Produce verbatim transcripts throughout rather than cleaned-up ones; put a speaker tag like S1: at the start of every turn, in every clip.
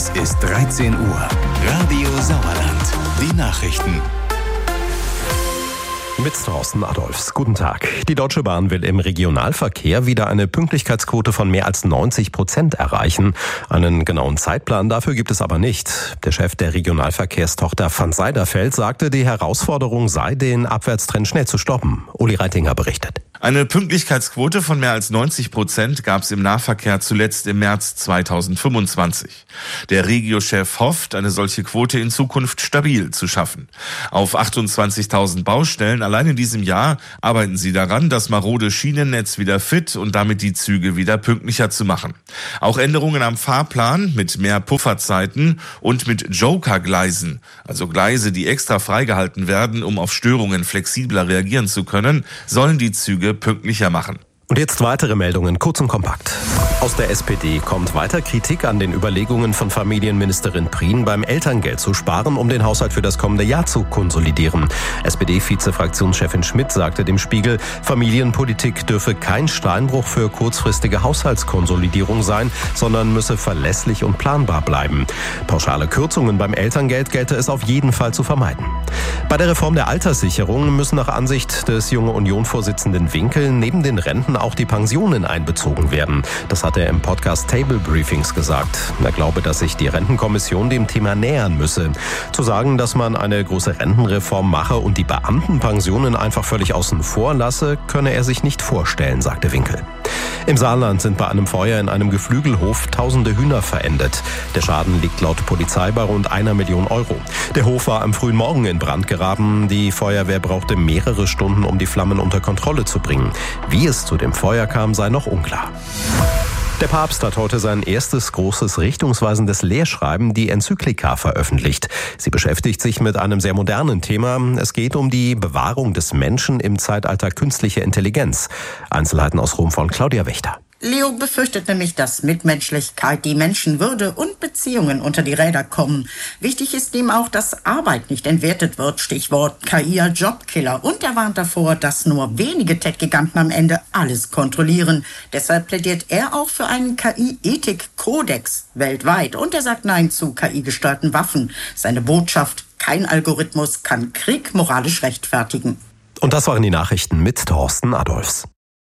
S1: Es ist dreizehn Uhr. Radio Sauerland. Die Nachrichten.
S2: Mit Thorsten Adolfs. Guten Tag. Die Deutsche Bahn will im Regionalverkehr wieder eine Pünktlichkeitsquote von mehr als neunzig Prozent erreichen. Einen genauen Zeitplan dafür gibt es aber nicht. Der Chef der Regionalverkehrstochter van Seiderfeld sagte, die Herausforderung sei, den Abwärtstrend schnell zu stoppen. Uli Reitinger berichtet.
S3: Eine Pünktlichkeitsquote von mehr als neunzig Prozent gab es im Nahverkehr zuletzt im März zweitausendfünfundzwanzig. Der Regio-Chef hofft, eine solche Quote in Zukunft stabil zu schaffen. Auf achtundzwanzigtausend Baustellen allein in diesem Jahr arbeiten sie daran, das marode Schienennetz wieder fit und damit die Züge wieder pünktlicher zu machen. Auch Änderungen am Fahrplan mit mehr Pufferzeiten und mit Joker-Gleisen, also Gleise, die extra freigehalten werden, um auf Störungen flexibler reagieren zu können, sollen die Züge pünktlicher machen.
S2: Und jetzt weitere Meldungen, kurz und kompakt. Aus der S P D kommt weiter Kritik an den Überlegungen von Familienministerin Prien, beim Elterngeld zu sparen, um den Haushalt für das kommende Jahr zu konsolidieren. S P D-Vize-Fraktionschefin Schmidt sagte dem Spiegel, Familienpolitik dürfe kein Steinbruch für kurzfristige Haushaltskonsolidierung sein, sondern müsse verlässlich und planbar bleiben. Pauschale Kürzungen beim Elterngeld gelte es auf jeden Fall zu vermeiden. Bei der Reform der Alterssicherung müssen nach Ansicht des Junge Union-Vorsitzenden Winkel neben den Renten auch die Pensionen einbezogen werden. Das hat er im Podcast Table Briefings gesagt. Er glaube, dass sich die Rentenkommission dem Thema nähern müsse. Zu sagen, dass man eine große Rentenreform mache und die Beamtenpensionen einfach völlig außen vor lasse, könne er sich nicht vorstellen, sagte Winkel. Im Saarland sind bei einem Feuer in einem Geflügelhof tausende Hühner verendet. Der Schaden liegt laut Polizei bei rund einer Million Euro. Der Hof war am frühen Morgen in Brand geraten. Die Feuerwehr brauchte mehrere Stunden, um die Flammen unter Kontrolle zu bringen. Wie es zu dem Feuer kam, sei noch unklar. Der Papst hat heute sein erstes großes richtungsweisendes Lehrschreiben, die Enzyklika, veröffentlicht. Sie beschäftigt sich mit einem sehr modernen Thema. Es geht um die Bewahrung des Menschen im Zeitalter künstlicher Intelligenz. Einzelheiten aus Rom von Claudia Wächter.
S4: Leo befürchtet nämlich, dass Mitmenschlichkeit, die Menschenwürde und Beziehungen unter die Räder kommen. Wichtig ist ihm auch, dass Arbeit nicht entwertet wird, Stichwort K I als Jobkiller. Und er warnt davor, dass nur wenige Tech-Giganten am Ende alles kontrollieren. Deshalb plädiert er auch für einen K I-Ethik-Kodex weltweit. Und er sagt Nein zu K I-gesteuerten Waffen. Seine Botschaft: Kein Algorithmus kann Krieg moralisch rechtfertigen.
S2: Und das waren die Nachrichten mit Thorsten Adolfs.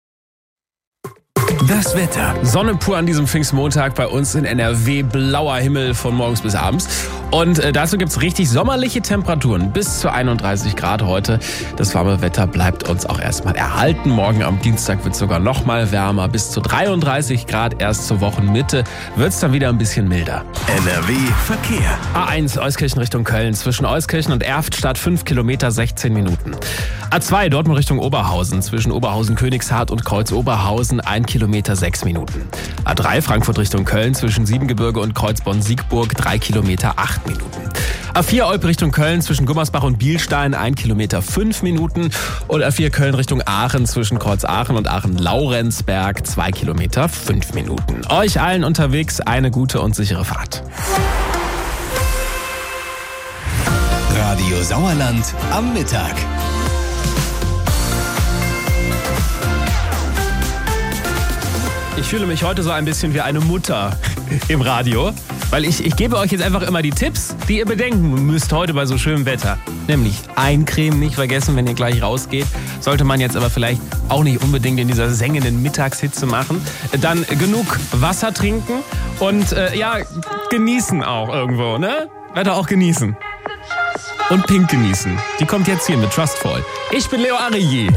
S1: Das Wetter.
S5: Sonne pur an diesem Pfingstmontag bei uns in N R W. Blauer Himmel von morgens bis abends. Und äh, dazu gibt's richtig sommerliche Temperaturen. Bis zu einunddreißig Grad heute. Das warme Wetter bleibt uns auch erstmal erhalten. Morgen am Dienstag wird es sogar noch mal wärmer. Bis zu dreiunddreißig Grad. Erst zur Wochenmitte wird's dann wieder ein bisschen milder.
S1: N R W Verkehr.
S5: A eins Euskirchen Richtung Köln. Zwischen Euskirchen und Erftstadt fünf Kilometer, sechzehn Minuten. A zwei Dortmund Richtung Oberhausen. Zwischen Oberhausen-Königshardt und Kreuz-Oberhausen ein Kilometer, sechs Minuten. A drei Frankfurt Richtung Köln. Zwischen Siebengebirge und Kreuzborn-Siegburg drei Kilometer, acht Minuten. A vier Olpe Richtung Köln. Zwischen Gummersbach und Bielstein ein Kilometer, fünf Minuten. Und A vier Köln Richtung Aachen. Zwischen Kreuz Aachen und Aachen-Laurenzberg zwei Kilometer, fünf Minuten. Euch allen unterwegs eine gute und sichere Fahrt.
S1: Radio Sauerland am Mittag.
S5: Ich fühle mich heute so ein bisschen wie eine Mutter im Radio, weil ich, ich gebe euch jetzt einfach immer die Tipps, die ihr bedenken müsst heute bei so schönem Wetter. Nämlich eincremen nicht vergessen, wenn ihr gleich rausgeht. Sollte man jetzt aber vielleicht auch nicht unbedingt in dieser sengenden Mittagshitze machen. Dann genug Wasser trinken und äh, ja, genießen auch irgendwo, ne? Weiter auch genießen. Und Pink genießen. Die kommt jetzt hier mit Trustfall. Ich bin Leo Arié.